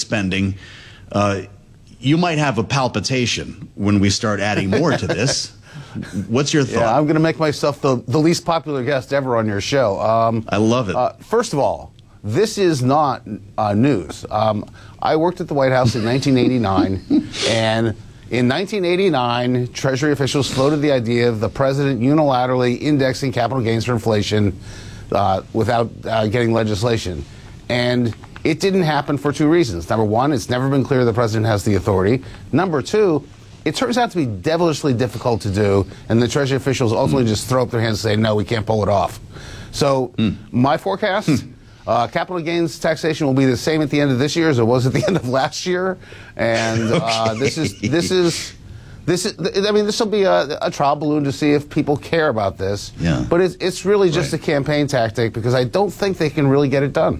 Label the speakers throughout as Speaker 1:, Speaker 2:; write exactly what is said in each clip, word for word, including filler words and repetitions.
Speaker 1: spending, uh, you might have a palpitation when we start adding more to this. What's your thought?
Speaker 2: Yeah, I'm going to make myself the, the least popular guest ever on your show. Um,
Speaker 1: I love it.
Speaker 2: Uh, first of all, this is not uh, news. Um, I worked at the White House in nineteen eighty-nine, and in nineteen eighty-nine, Treasury officials floated the idea of the president unilaterally indexing capital gains for inflation uh, without uh, getting legislation. And it didn't happen for two reasons. Number one, it's never been clear the president has the authority. Number two, it turns out to be devilishly difficult to do, and the Treasury officials ultimately mm. just throw up their hands and say, no, we can't pull it off. So mm. my forecast, mm. uh, capital gains taxation will be the same at the end of this year as it was at the end of last year. And uh,
Speaker 1: okay.
Speaker 2: this is, this is, this is, I mean, this will be a, a trial balloon to see if people care about this.
Speaker 1: Yeah.
Speaker 2: But it's, it's really just
Speaker 1: right.
Speaker 2: a campaign tactic because I don't think they can really get it done.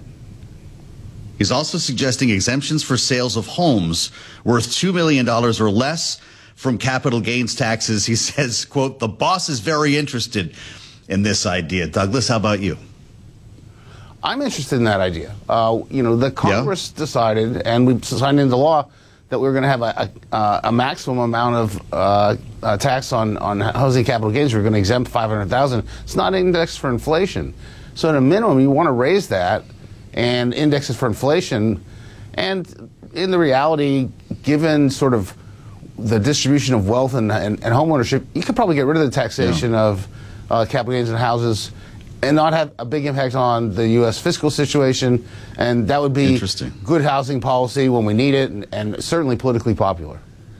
Speaker 1: He's also suggesting exemptions for sales of homes worth two million dollars or less from capital gains taxes. He says, quote, the boss is very interested in this idea. Douglas, how about you?
Speaker 2: I'm interested in that idea. Uh, you know, the Congress
Speaker 1: yeah.
Speaker 2: decided, and we signed into law, that we were going to have a, a, a maximum amount of uh, uh, tax on, on housing capital gains. We we're going to exempt five hundred thousand dollars. It's not indexed for inflation. So at a minimum, you want to raise that and index it for inflation. And in the reality, given sort of the distribution of wealth and, and, and home ownership, you could probably get rid of the taxation yeah. of uh, capital gains and houses and not have a big impact on the U S fiscal situation. And that would be good housing policy when we need it, and, and certainly politically popular.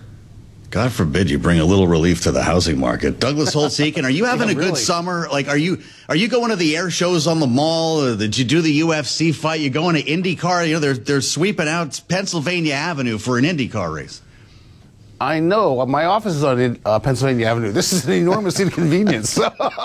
Speaker 1: God forbid you bring a little relief to the housing market. Douglas Holtz-Eakin, are you having yeah, a good really. summer? Like, are you are you going to the air shows on the mall? Or did you do the U F C fight? You going to IndyCar? You know, they're they're sweeping out Pennsylvania Avenue for an IndyCar race.
Speaker 2: I know. My office is on uh, Pennsylvania Avenue. This is an enormous inconvenience.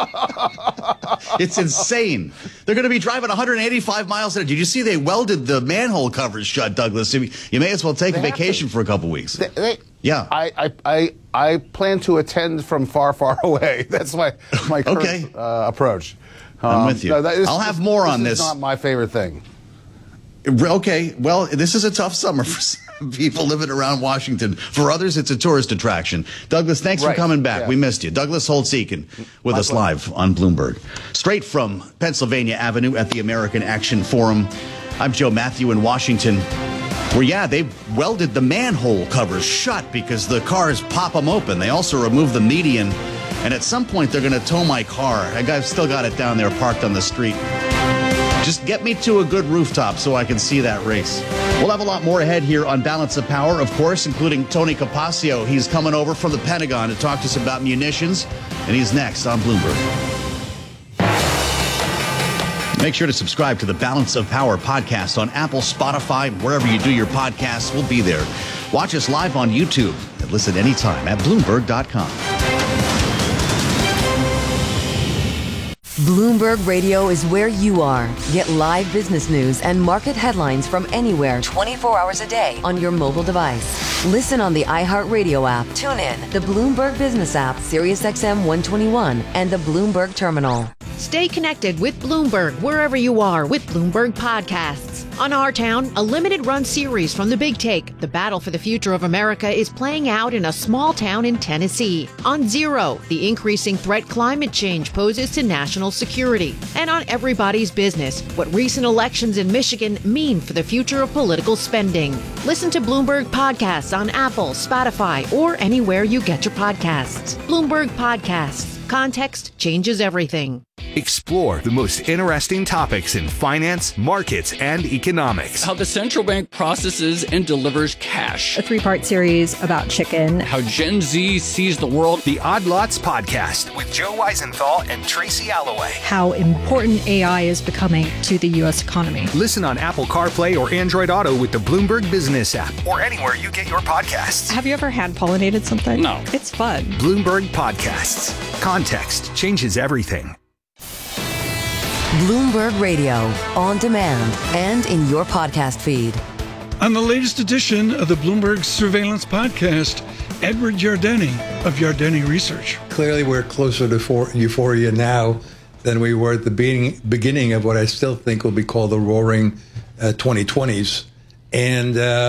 Speaker 1: It's insane. They're going to be driving one hundred eighty-five miles an hour. Did you see they welded the manhole covers shut, Douglas? You may as well take they a vacation for a couple weeks.
Speaker 2: They, they,
Speaker 1: yeah.
Speaker 2: I, I, I, I plan to attend from far, far away. That's my, my current
Speaker 1: okay.
Speaker 2: uh, approach. Um,
Speaker 1: I'm with you.
Speaker 2: No, that, this,
Speaker 1: I'll have more
Speaker 2: this
Speaker 1: on
Speaker 2: is
Speaker 1: this.
Speaker 2: This is not my favorite thing.
Speaker 1: Okay, well, this is a tough summer for some people living around Washington. For others, it's a tourist attraction. Douglas, thanks
Speaker 2: right.
Speaker 1: for coming back.
Speaker 2: Yeah.
Speaker 1: We missed you. Douglas Holtz-Eakin with
Speaker 2: My
Speaker 1: us
Speaker 2: pleasure.
Speaker 1: live on Bloomberg. Straight from Pennsylvania Avenue at the American Action Forum. I'm Joe Matthew in Washington, where, yeah, they welded the manhole covers shut because the cars pop them open. They also removed the median, and at some point they're going to tow my car. I've still got it down there parked on the street. Just get me to a good rooftop so I can see that race. We'll have a lot more ahead here on Balance of Power, of course, including Tony Capaccio. He's coming over from the Pentagon to talk to us about munitions, and he's next on Bloomberg. Make sure to subscribe to the Balance of Power podcast on Apple, Spotify, wherever you do your podcasts. We'll be there. Watch us live on YouTube and listen anytime at Bloomberg dot com.
Speaker 3: Bloomberg Radio is where you are. Get live business news and market headlines from anywhere twenty-four hours a day on your mobile device. Listen on the iHeartRadio app, TuneIn, the Bloomberg Business app, SiriusXM one twenty-one, and the Bloomberg Terminal.
Speaker 4: Stay connected with Bloomberg wherever you are with Bloomberg Podcasts. On Our Town, a limited-run series from The Big Take, the battle for the future of America is playing out in a small town in Tennessee. On Zero, the increasing threat climate change poses to national security. And on Everybody's Business, what recent elections in Michigan mean for the future of political spending. Listen to Bloomberg Podcasts on Apple, Spotify, or anywhere you get your podcasts. Bloomberg Podcasts. Context changes everything.
Speaker 5: Explore the most interesting topics in finance, markets, and economics.
Speaker 6: How the central bank processes and delivers cash.
Speaker 7: A three-part series about chicken.
Speaker 6: How Gen Z sees the world.
Speaker 5: The Odd Lots Podcast with Joe Weisenthal and Tracy Alloway.
Speaker 7: How important A I is becoming to the U S economy.
Speaker 5: Listen on Apple CarPlay or Android Auto with the Bloomberg Business app or anywhere you get your podcasts.
Speaker 7: Have you ever hand pollinated something?
Speaker 6: No.
Speaker 7: It's fun.
Speaker 5: Bloomberg Podcasts. Context changes everything.
Speaker 3: Bloomberg Radio, on demand and in your podcast feed.
Speaker 8: On the latest edition of the Bloomberg Surveillance Podcast, Edward Yardeni of Yardeni Research.
Speaker 9: Clearly, we're closer to for- euphoria now than we were at the beginning, beginning of what I still think will be called the roaring uh, twenty twenties. And uh,